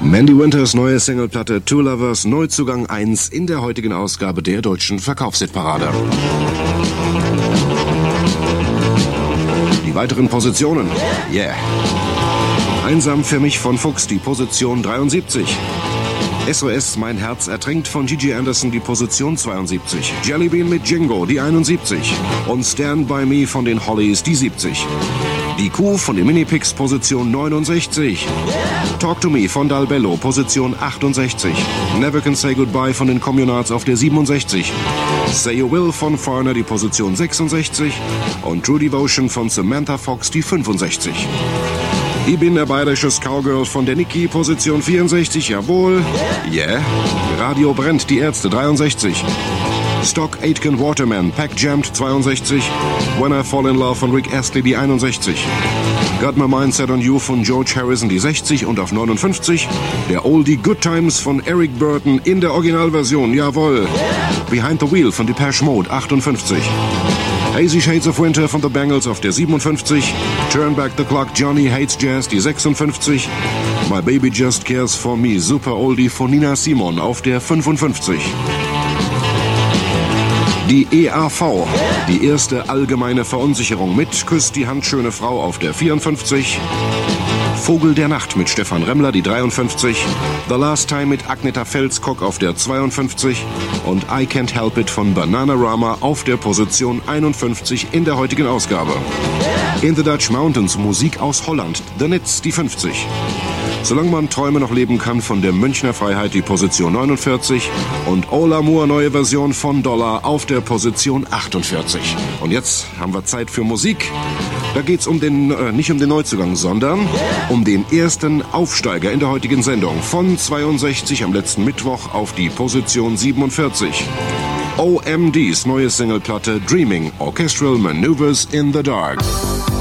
Mandy Winters neue Singleplatte Two Lovers, Neuzugang 1 in der heutigen Ausgabe der deutschen Verkaufshitparade. Die weiteren Positionen. Yeah. Einsam für mich von Fuchs, die Position 73. SOS, mein Herz ertränkt von Gigi Anderson, die Position 72. Jellybean mit Jingo, die 71. Und Stand By Me von den Hollies, die 70. Die Kuh von den Minipix, Position 69. Talk to Me von Dalbello, Position 68. Never Can Say Goodbye von den Communards auf der 67. Say You Will von Foreigner, die Position 66. Und True Devotion von Samantha Fox, die 65. Ich bin der bayerische Cowgirl von der Niki, Position 64, jawohl. Yeah. Radio brennt, die Ärzte, 63. Stock Aitken Waterman, Pack Jammed, 62. When I Fall in Love von Rick Astley, die 61. Got My Mind Set on You von George Harrison, die 60. Und auf 59 der Oldie Good Times von Eric Burton in der Originalversion, jawohl. Behind the Wheel von Depeche Mode, 58. Hazy Shades of Winter von The Bangles auf der 57. Turn Back the Clock, Johnny Hates Jazz, die 56. My Baby Just Cares for Me, Super Oldie von Nina Simone auf der 55. Die EAV, die erste allgemeine Verunsicherung mit Küsst die Hand, schöne Frau auf der 54. Vogel der Nacht mit Stefan Remmler, die 53. The Last Time mit Agneta Felskog auf der 52. Und I Can't Help It von Bananarama auf der Position 51 in der heutigen Ausgabe. In the Dutch Mountains, Musik aus Holland, The Nits, die 50. Solange man Träume noch leben kann von der Münchner Freiheit, die Position 49. Und All Amour, neue Version von Dollar auf der Position 48. Und jetzt haben wir Zeit für Musik. Da geht's nicht um den Neuzugang, sondern um den ersten Aufsteiger in der heutigen Sendung. Von 62 am letzten Mittwoch auf die Position 47. OMDs neue Singleplatte Dreaming, Orchestral Maneuvers in the Dark.